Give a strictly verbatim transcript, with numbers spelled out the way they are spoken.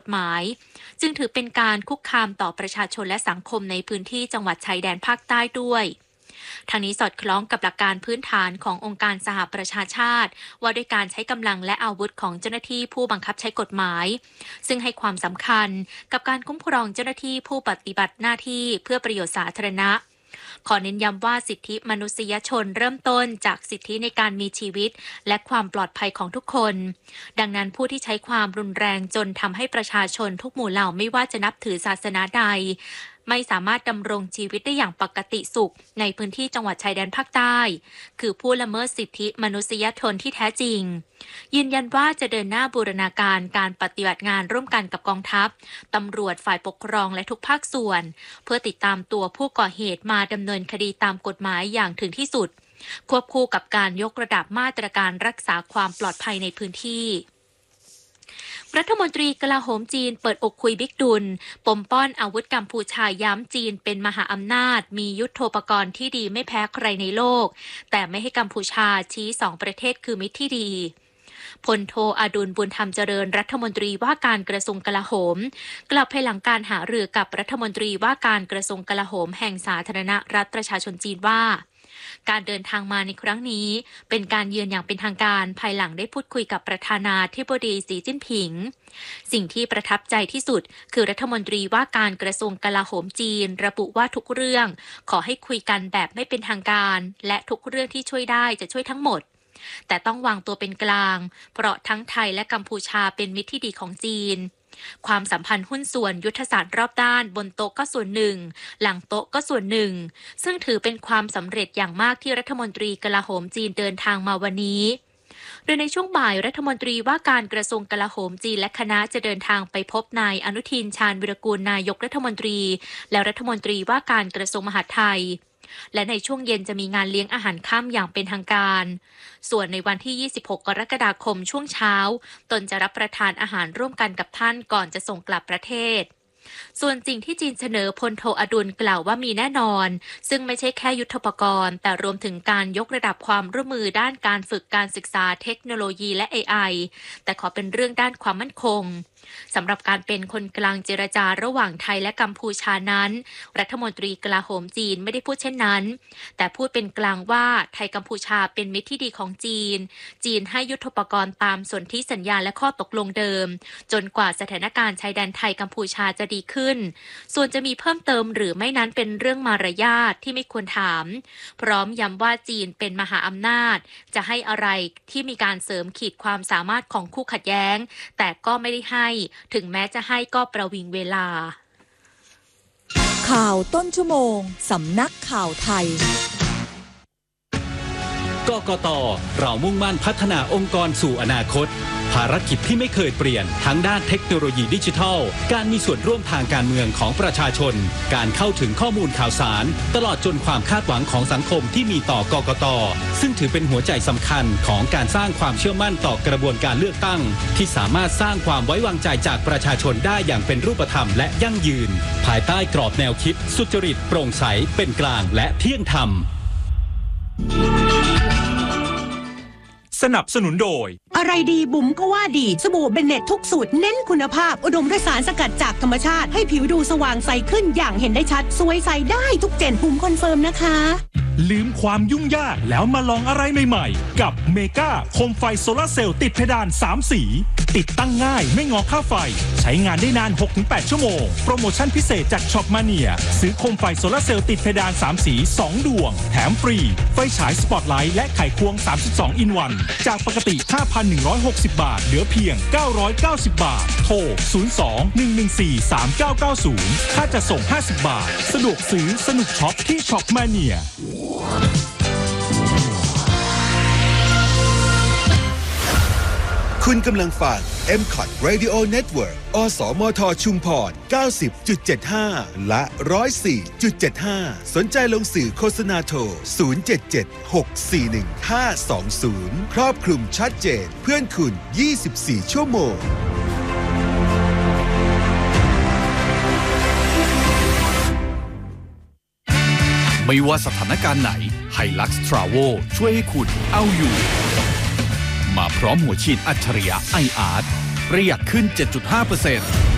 หมายจึงถือเป็นการคุกคามต่อประชาชนและสังคมในพื้นที่จังหวัดชายแดนภาคใต้ด้วยทางนี้สอดคล้องกับหลักการพื้นฐานขององค์การสหประชาชาติว่าด้วยการใช้กำลังและอาวุธของเจ้าหน้าที่ผู้บังคับใช้กฎหมายซึ่งให้ความสำคัญกับการคุ้มครองเจ้าหน้าที่ผู้ปฏิบัติหน้าที่เพื่อประโยชน์สาธารณะขอเน้นย้ำว่าสิทธิมนุษยชนเริ่มต้นจากสิทธิในการมีชีวิตและความปลอดภัยของทุกคนดังนั้นผู้ที่ใช้ความรุนแรงจนทำให้ประชาชนทุกหมู่เหล่าไม่ว่าจะนับถือศาสนาใดไม่สามารถดำรงชีวิตได้อย่างปกติสุขในพื้นที่จังหวัดชายแดนภาคใต้คือผู้ละเมิดสิทธิมนุษยชนที่แท้จริงยืนยันว่าจะเดินหน้าบูรณาการการปฏิบัติงานร่วมกันกับกองทัพตำรวจฝ่ายปกครองและทุกภาคส่วนเพื่อติดตามตัวผู้ก่อเหตุมาดำเนินคดีตามกฎหมายอย่างถึงที่สุดควบคู่กับการยกระดับมาตรการรักษาความปลอดภัยในพื้นที่รัฐมนตรีกลาโหมจีนเปิดอกคุยบิ๊กดุลปมป้อนอาวุธกัมพูชาย้ำจีนเป็นมหาอำนาจมียุทโธปกรณ์ที่ดีไม่แพ้ใครในโลกแต่ไม่ให้กัมพูชาชี้สองประเทศคือมิตรที่ดีพลโทอดุลบุญธรรมเจริญรัฐมนตรีว่าการกระทรวงกลาโหมกล่าวภายหลังการหารือกับรัฐมนตรีว่าการกระทรวงกลาโหมแห่งสาธารณรัฐประชาชนจีนว่าการเดินทางมาในครั้งนี้เป็นการเยือนอย่างเป็นทางการภายหลังได้พูดคุยกับประธานาธิบดีสีจิ้นผิงสิ่งที่ประทับใจที่สุดคือรัฐมนตรีว่าการกระทรวงกลาโหมจีนระบุว่าทุกเรื่องขอให้คุยกันแบบไม่เป็นทางการและทุกเรื่องที่ช่วยได้จะช่วยทั้งหมดแต่ต้องวางตัวเป็นกลางเพราะทั้งไทยและกัมพูชาเป็นมิตรที่ดีของจีนความสัมพันธ์หุ้นส่วนยุทธศาสตร์รอบด้านบนโต๊ะก็ส่วนหนึ่งหลังโต๊ะก็ส่วนหนึ่งซึ่งถือเป็นความสำเร็จอย่างมากที่รัฐมนตรีกลาโหมจีนเดินทางมาวันนี้โดยในช่วงบ่ายรัฐมนตรีว่าการกระทรวงกลาโหมจีนและคณะจะเดินทางไปพบนายอนุทินชาญวิรากูลนายกรัฐมนตรีและรัฐมนตรีว่าการกระทรวงมหาดไทยและในช่วงเย็นจะมีงานเลี้ยงอาหารค่ำอย่างเป็นทางการส่วนในวันที่ยี่สิบหกกรกฎาคมช่วงเช้าตนจะรับประทานอาหารร่วมกันกับท่านก่อนจะส่งกลับประเทศส่วนสิ่งที่จีนเสนอพลโทอดุลกล่าวว่ามีแน่นอนซึ่งไม่ใช่แค่ยุทโธปกรณ์แต่รวมถึงการยกระดับความร่วมมือด้านการฝึกการศึกษาเทคโนโลยีและ เอ ไอ แต่ขอเป็นเรื่องด้านความมั่นคงสำหรับการเป็นคนกลางเจรจาระหว่างไทยและกัมพูชานั้นรัฐมนตรีกลาโหมจีนไม่ได้พูดเช่นนั้นแต่พูดเป็นกลางว่าไทยกัมพูชาเป็นมิตรที่ดีของจีนจีนให้ยุทโธปกรณ์ตามสนธิสัญญาและข้อตกลงเดิมจนกว่าสถานการณ์ชายแดนไทยกัมพูชาจะดีขึ้นส่วนจะมีเพิ่มเติมหรือไม่นั้นเป็นเรื่องมารยาทที่ไม่ควรถามพร้อมย้ำว่าจีนเป็นมหาอำนาจจะให้อะไรที่มีการเสริมขีดความสามารถของคู่ขัดแย้งแต่ก็ไม่ได้ให้ถึงแม้จะให้ก็ประวิงเวลาข่าวต้นชั่วโมงสำนักข่าวไทยกกต.เรามุ่งมั่นพัฒนาองค์กรสู่อนาคตภารกิจที่ไม่เคยเปลี่ยนทั้งด้านเทคโนโลยีดิจิทัลการมีส่วนร่วมทางการเมืองของประชาชนการเข้าถึงข้อมูลข่าวสารตลอดจนความคาดหวังของสังคมที่มีต่อกกต.ซึ่งถือเป็นหัวใจสำคัญของการสร้างความเชื่อมั่นต่อกระบวนการเลือกตั้งที่สามารถสร้างความไว้วางใจจากประชาชนได้อย่างเป็นรูปธรรมและยั่งยืนภายใต้กรอบแนวคิดสุจริตโปร่งใสเป็นกลางและเที่ยงธรรมสนับสนุนโดยอะไรดีบุ๋มก็ว่าดีสบู่เบนเน็ตทุกสูตรเน้นคุณภาพอุดมด้วยสารสกัดจากธรรมชาติให้ผิวดูสว่างใสขึ้นอย่างเห็นได้ชัดสวยใสได้ทุกเจนบุ๋มคอนเฟิร์มนะคะลืมความยุ่งยากแล้วมาลองอะไรใหม่ๆกับเมกาโคมไฟโซลาร์เซลล์ติดเพดานสามสีติดตั้งง่ายไม่งอค่าไฟใช้งานได้นาน หกถึงแปด ชั่วโมงโปรโมชั่นพิเศษจากช็อปมาเนียซื้อโคมไฟโซลาร์เซลล์ติดเพดานสามสีสองดวงแถมฟรีไฟฉายสปอตไลท์และไขควงสามสิบสองอินวันจากปกติ ห้าพันหนึ่งร้อยหกสิบ บาทเหลือเพียงเก้าร้อยเก้าสิบบาทโทรศูนย์ สอง หนึ่ง หนึ่ง สี่ สาม เก้า เก้า ศูนย์ค่าจะส่งห้าสิบบาทสะดวกซื้อสนุกช็อปที่ช็อปมาเนียคุณกำลังฟัง เอ็ม คอท Radio Network อสมทชุมพร เก้าสิบจุดเจ็ดห้า และ หนึ่งร้อยสี่จุดเจ็ดห้า สนใจลงสื่อโฆษณาโทร ศูนย์ เจ็ด เจ็ด หก สี่ หนึ่ง ห้า สอง ศูนย์ ครอบคลุมชัดเจนเพื่อนคุณ ยี่สิบสี่ ชั่วโมงไม่ว่าสถานการณ์ไหน Hilux Travel ช่วยให้คุณเอาอยู่มาพร้อมหัวฉีดอัจฉริยะ ไอ อาร์ ที ประหยัดขึ้น เจ็ดจุดห้าเปอร์เซ็นต์